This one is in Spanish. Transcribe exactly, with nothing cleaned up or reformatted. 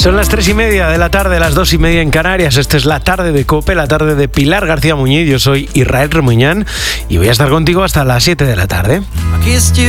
Son las tres y media de la tarde, las dos y media en Canarias. Esta es la tarde de COPE, la tarde de Pilar García Muñiz. Yo soy Israel Remuñán y voy a estar contigo hasta las siete de la tarde.